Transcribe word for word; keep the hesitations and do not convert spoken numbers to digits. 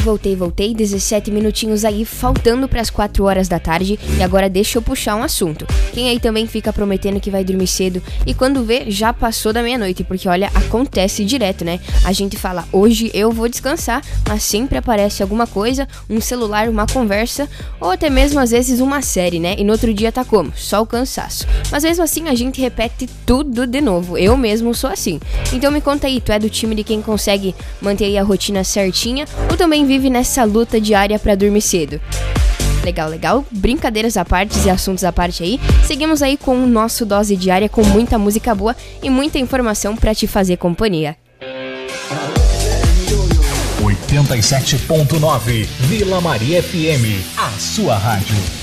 voltei, voltei, dezessete minutinhos aí, faltando pras quatro horas da tarde. E agora deixa eu puxar um assunto. Quem aí também fica prometendo que vai dormir cedo e quando vê, já passou da meia-noite, porque olha, acontece direto, né? A gente fala, hoje eu vou descansar, mas sempre aparece alguma coisa, um celular, uma conversa, ou até mesmo às vezes uma série, né? E no outro dia tá como? Só o cansaço. Mas mesmo assim a gente repete tudo de novo, eu mesmo sou assim. Então me conta aí, tu é do time de quem consegue manter aí a rotina certinha ou também vive nessa luta diária pra dormir cedo? Legal, legal. Brincadeiras à parte e assuntos à parte aí. Seguimos aí com o nosso Dose Diária com muita música boa e muita informação pra te fazer companhia. oitenta e sete ponto nove Vila Maria F M, a sua rádio.